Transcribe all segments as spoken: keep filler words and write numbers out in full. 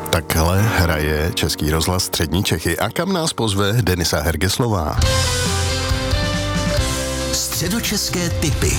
Takhle hraje Český rozhlas Střední Čechy. A kam nás pozve Denisa Hergeslová? Středočeské tipy.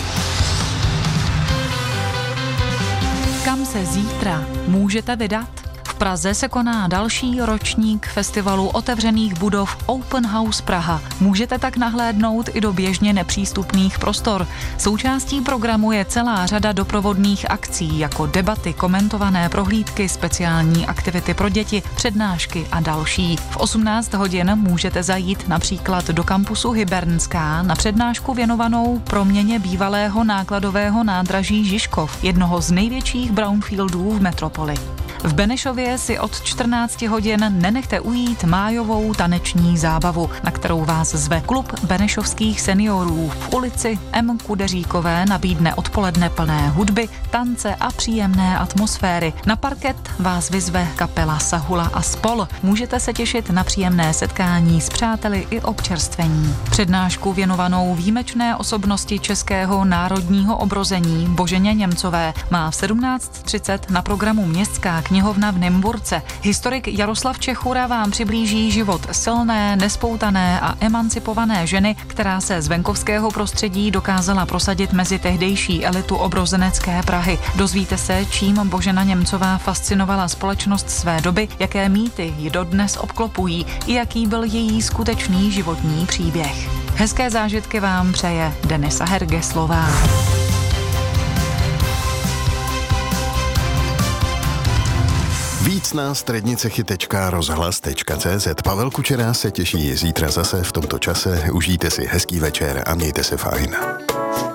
Kam se zítra můžete vydat? V Praze se koná další ročník festivalu otevřených budov Open House Praha. Můžete tak nahlédnout i do běžně nepřístupných prostor. Součástí programu je celá řada doprovodných akcí, jako debaty, komentované prohlídky, speciální aktivity pro děti, přednášky a další. V osmnáct hodin můžete zajít například do kampusu Hybernská na přednášku věnovanou proměně bývalého nákladového nádraží Žižkov, jednoho z největších brownfieldů v metropoli. V Benešově si od čtrnácti hodin nenechte ujít májovou taneční zábavu, na kterou vás zve klub benešovských seniorů. V ulici M. Kudeříkové nabídne odpoledne plné hudby, tance a příjemné atmosféry. Na parket vás vyzve kapela Sahula a spol. Můžete se těšit na příjemné setkání s přáteli i občerstvení. Přednášku věnovanou výjimečné osobnosti českého národního obrození Boženě Němcové má v sedmnáct třicet na programu Městská knihovna v Nymburce. Historik Jaroslav Čechura vám přiblíží život silné, nespoutané a emancipované ženy, která se z venkovského prostředí dokázala prosadit mezi tehdejší elitu obrozenecké Prahy. Dozvíte se, čím Božena Němcová fascinovala společnost své doby, jaké mýty ji dodnes obklopují i jaký byl její skutečný životní příběh. Hezké zážitky vám přeje Denisa Hergeslová. Víc na střednicechy tečka rozhlas tečka cé zet. Pavel Kučera se těší zítra zase v tomto čase. Užijte si hezký večer a mějte se fajn.